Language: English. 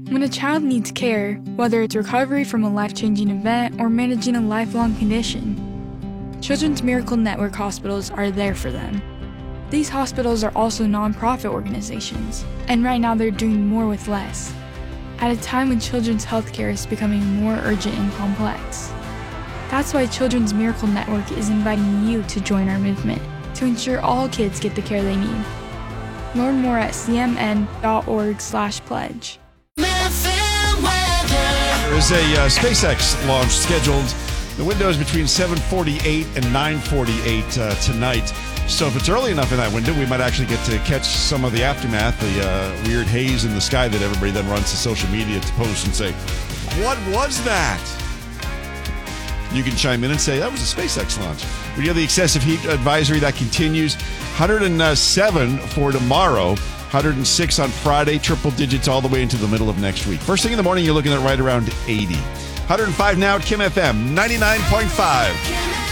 When a child needs care, whether it's recovery from a life-changing event or managing a lifelong condition, Children's Miracle Network hospitals are there for them. These hospitals are also nonprofit organizations, and right now they're doing more with less, at a time when children's healthcare is becoming more urgent and complex. That's why Children's Miracle Network is inviting you to join our movement to ensure all kids get the care they need. Learn more at cmn.org/pledge. There is a SpaceX launch scheduled. The window is between 7:48 and 9:48 tonight. So if it's early enough in that window, we might actually get to catch some of the aftermath, the weird haze in the sky that everybody then runs to social media to post and say, what was that? You can chime in and say, that was a SpaceX launch. We have the excessive heat advisory that continues. 107 for tomorrow. 106 on Friday, triple digits all the way into the middle of next week. First thing in the morning, you're looking at right around 80. 105 now at Kim FM, 99.5.